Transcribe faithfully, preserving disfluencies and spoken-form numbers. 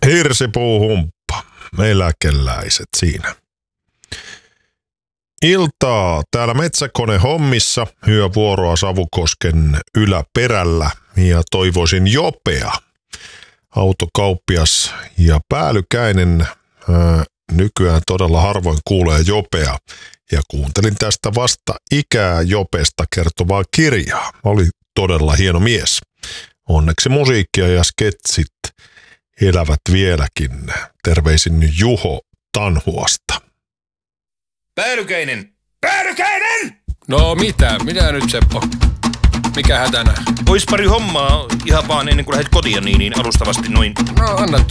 Hirsipuuhumppa. Eläkeläiset siinä. Iltaa täällä metsäkonehommissa, yövuoroa Savukosken yläperällä ja toivoisin Jopea. Autokauppias ja Päällykäinen ää, nykyään todella harvoin kuulee Jopea ja kuuntelin tästä vasta ikää Jopesta kertovaa kirjaa. Oli todella hieno mies. Onneksi musiikkia ja sketsit elävät vieläkin. Terveisin Juho Tanhuasta. Päällykäinen! Päällykäinen! No mitä? Mitä nyt, Seppo? Mikä hätänä? Ois pari hommaa ihan vaan ennen kuin lähdet kotiin niin, niin alustavasti noin. No anna